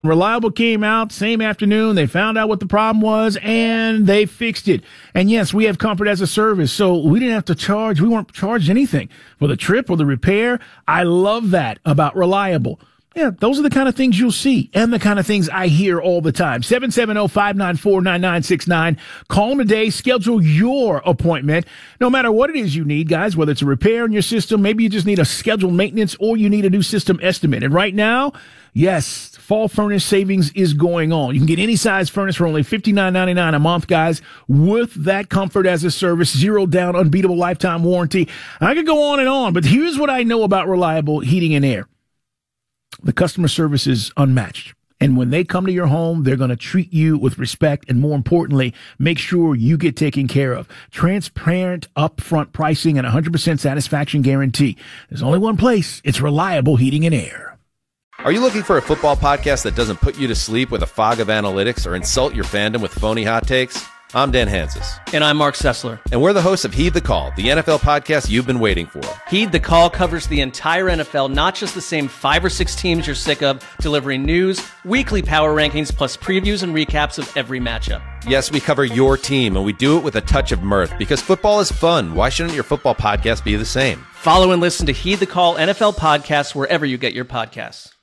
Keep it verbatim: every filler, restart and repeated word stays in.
Reliable came out same afternoon. They found out what the problem was and they fixed it. And yes, we have Comfort as a service, so we didn't have to charge. We weren't charged anything for the trip or the repair. I love that about Reliable. Yeah, those are the kind of things you'll see and the kind of things I hear all the time. seven seven zero, five nine four, nine nine six nine. Call them today. Schedule your appointment. No matter what it is you need, guys, whether it's a repair in your system, maybe you just need a scheduled maintenance or you need a new system estimate. And right now, yes, fall furnace savings is going on. You can get any size furnace for only fifty-nine ninety-nine a month, guys, with that Comfort as a service, zero down, unbeatable lifetime warranty. I could go on and on, but here's what I know about Reliable Heating and Air. The customer service is unmatched. And when they come to your home, they're going to treat you with respect and, more importantly, make sure you get taken care of. Transparent, upfront pricing and one hundred percent satisfaction guarantee. There's only one place. It's Reliable Heating and Air. Are you looking for a football podcast that doesn't put you to sleep with a fog of analytics or insult your fandom with phony hot takes? I'm Dan Hansis. And I'm Mark Sessler. And we're the hosts of Heed the Call, the N F L podcast you've been waiting for. Heed the Call covers the entire N F L, not just the same five or six teams you're sick of, delivering news, weekly power rankings, plus previews and recaps of every matchup. Yes, we cover your team, and we do it with a touch of mirth, because football is fun. Why shouldn't your football podcast be the same? Follow and listen to Heed the Call N F L podcasts wherever you get your podcasts.